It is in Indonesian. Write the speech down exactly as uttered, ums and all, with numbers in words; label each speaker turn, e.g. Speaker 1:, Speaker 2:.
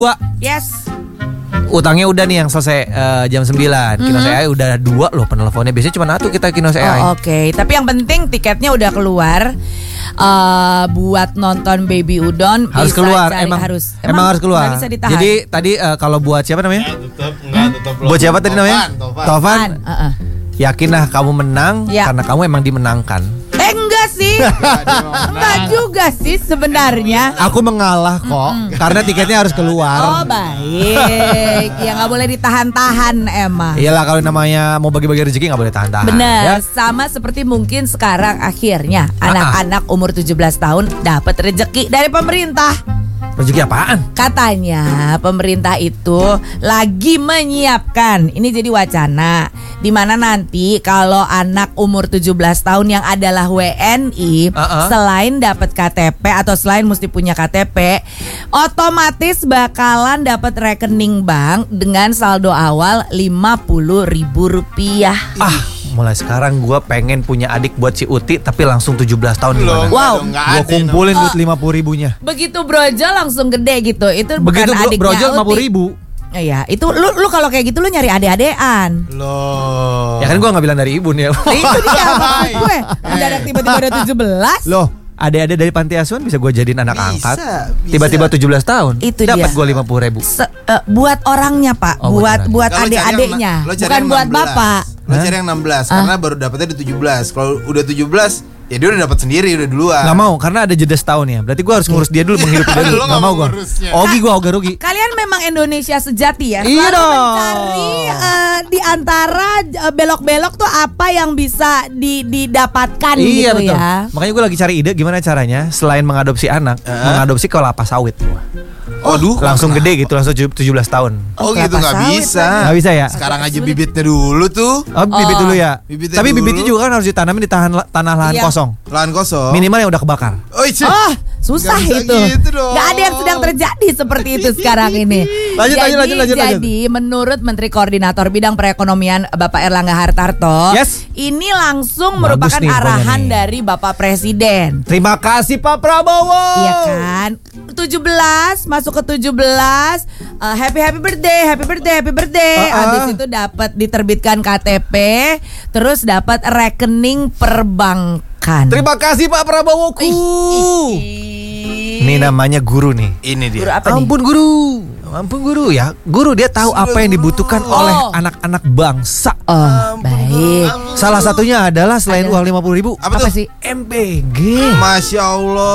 Speaker 1: Wah,
Speaker 2: Yes.
Speaker 1: utangnya udah nih yang selesai uh, jam sembilan. Kinos A I udah dua loh penelponnya. Biasanya cuma satu kita Kinos A I.
Speaker 2: Oh, Oke, okay. Tapi yang penting tiketnya udah keluar. Uh, buat nonton Baby Udon
Speaker 1: harus
Speaker 2: bisa
Speaker 1: keluar,
Speaker 2: cari,
Speaker 1: emang
Speaker 2: harus
Speaker 1: emang, emang harus keluar.
Speaker 2: Bisa ditahan.
Speaker 1: Jadi tadi uh, kalau buat siapa namanya?
Speaker 3: Enggak, tetap, enggak, tetap
Speaker 1: Buat siapa tadi namanya?
Speaker 3: Tovan.
Speaker 1: Tovan.
Speaker 2: Uh-uh.
Speaker 1: Yakinlah kamu menang
Speaker 2: Ya.
Speaker 1: karena kamu emang dimenangkan.
Speaker 2: Eh enggak sih. Enggak juga sih sebenarnya.
Speaker 1: Aku mengalah kok karena tiketnya harus
Speaker 2: Oh
Speaker 1: keluar.
Speaker 2: baik. Ya nggak boleh ditahan-tahan emang.
Speaker 1: Iyalah kalau namanya mau bagi-bagi rezeki nggak boleh tahan-tahan.
Speaker 2: Benar,
Speaker 1: Ya?
Speaker 2: sama seperti mungkin sekarang akhirnya anak-anak umur tujuh belas tahun dapat rezeki dari pemerintah.
Speaker 1: Rezeki apaan?
Speaker 2: Katanya pemerintah itu lagi menyiapkan, ini jadi wacana, di mana nanti kalau anak umur tujuh belas tahun yang adalah W N I,
Speaker 1: Uh-uh.
Speaker 2: selain dapat K T P atau selain mesti punya K T P, otomatis bakalan dapat rekening bank dengan saldo awal lima puluh ribu rupiah.
Speaker 1: Ah, mulai sekarang gue pengen punya adik buat si Uti tapi langsung tujuh belas tahun gimana?
Speaker 3: Loh,
Speaker 2: Wow.
Speaker 3: enggak
Speaker 1: Gue
Speaker 3: ada,
Speaker 1: kumpulin
Speaker 2: Oh.
Speaker 1: duit lima puluh ribunya.
Speaker 2: Begitu brojol langsung gede gitu. Itu
Speaker 1: Begitu
Speaker 2: bukan
Speaker 1: bro,
Speaker 2: adiknya
Speaker 1: brojol lima puluh
Speaker 2: Uti.
Speaker 1: ribu.
Speaker 2: Iya, itu lu lu kalau kayak gitu lu nyari ade-adean.
Speaker 3: Loh.
Speaker 1: Ya kan gue gak bilang dari ibu nih ya.
Speaker 2: Itu dia maksud gue. Mendadak tiba-tiba ada tujuh belas.
Speaker 1: Loh, adik-adik dari panti asuhan bisa gue jadiin anak
Speaker 3: Bisa,
Speaker 1: angkat.
Speaker 3: bisa.
Speaker 1: Tiba-tiba tujuh belas tahun.
Speaker 2: Itu
Speaker 1: dapat
Speaker 2: dia.
Speaker 1: gue lima puluh ribu.
Speaker 2: Se- eh, buat orangnya Pak,
Speaker 1: Oh,
Speaker 2: buat
Speaker 1: buat
Speaker 2: buat
Speaker 3: Kalau cari yang-
Speaker 2: adik-adiknya,
Speaker 3: lo cari
Speaker 2: bukan
Speaker 3: yang
Speaker 2: buat
Speaker 3: enam belas.
Speaker 2: bapak.
Speaker 3: Lo cari yang enam belas karena baru dapetnya di tujuh belas. Kalau udah tujuh belas ya dia udah dapat sendiri udah duluan.
Speaker 1: Gak mau karena ada jeda setahun ya. Berarti gue harus ngurus dia dulu, menghidupi dia dulu.
Speaker 3: Lo
Speaker 1: Gak
Speaker 3: nggak
Speaker 1: mau
Speaker 3: mau
Speaker 1: gue.
Speaker 3: ngurusnya.
Speaker 1: Ogi gue ogah rugi.
Speaker 2: Kalian memang Indonesia sejati ya.
Speaker 1: Iya
Speaker 2: Selalu
Speaker 1: dong.
Speaker 2: mencari eh, di antara eh, belok-belok tuh apa yang bisa di, didapatkan
Speaker 1: Iya
Speaker 2: gitu
Speaker 1: betul.
Speaker 2: ya.
Speaker 1: Makanya gue lagi cari ide gimana caranya selain mengadopsi anak, mengadopsi kelapa sawit.
Speaker 3: Waduh,
Speaker 1: Langsung gede gitu, langsung tujuh belas tahun.
Speaker 3: Oh,
Speaker 2: Oh,
Speaker 3: gitu
Speaker 2: kelapa
Speaker 3: nggak
Speaker 2: sawit
Speaker 3: bisa.
Speaker 1: Nggak bisa ya?
Speaker 3: Sekarang aja bibitnya dulu tuh.
Speaker 1: Oh, bibit
Speaker 2: Oh.
Speaker 1: dulu ya.
Speaker 3: Bibitnya
Speaker 1: Tapi
Speaker 3: dulu.
Speaker 1: bibitnya juga kan harus ditanamin di tahan, tanah lahan
Speaker 2: Iya.
Speaker 1: kosong.
Speaker 3: Lahan kosong.
Speaker 1: Minimal yang udah kebakar.
Speaker 3: Oh, iya.
Speaker 2: Oh, susah
Speaker 3: Nggak bisa
Speaker 2: itu.
Speaker 3: gitu dong.
Speaker 2: Gak ada yang sedang terjadi seperti itu sekarang ini.
Speaker 1: Lanjut,
Speaker 2: jadi,
Speaker 1: lanjut, lanjut, lanjut, lanjut.
Speaker 2: Jadi menurut Menteri Koordinator Bidang Perekonomian Bapak Erlangga Hartarto,
Speaker 1: Yes.
Speaker 2: ini langsung
Speaker 1: Bagus
Speaker 2: merupakan
Speaker 1: nih infonya
Speaker 2: arahan
Speaker 1: nih.
Speaker 2: dari Bapak Presiden.
Speaker 1: Terima kasih Pak Prabowo.
Speaker 2: Iya kan? tujuh belas masuk ke tujuh belas uh, happy happy birthday, happy birthday, happy birthday.
Speaker 1: Uh-uh.
Speaker 2: Habis itu dapat diterbitkan K T P, terus dapat rekening perbankan.
Speaker 1: Terima kasih Pak Prabowoku. Ini namanya guru nih.
Speaker 3: Ini dia.
Speaker 2: Guru apa nih?
Speaker 1: Ampun guru. Ampun guru ya. Guru dia tahu apa yang dibutuhkan
Speaker 2: Oh.
Speaker 1: oleh anak-anak bangsa.
Speaker 2: Oh, baik.
Speaker 1: Salah satunya adalah selain
Speaker 2: Ada.
Speaker 1: uang lima puluh ribu,
Speaker 3: Apa,
Speaker 2: Apa
Speaker 3: tuh?
Speaker 2: sih?
Speaker 1: M P G.
Speaker 3: Masya Allah.